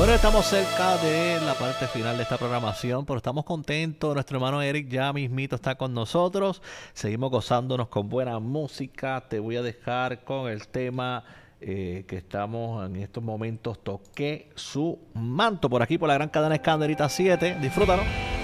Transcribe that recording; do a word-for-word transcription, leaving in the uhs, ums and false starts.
Bueno, estamos cerca de la parte final de esta programación, pero estamos contentos. Nuestro hermano Eric ya mismito está con nosotros. Seguimos gozándonos con buena música. Te voy a dejar con el tema eh, que estamos en estos momentos. Toqué su manto por aquí, por la gran cadena Escanderita siete. Disfrútalo.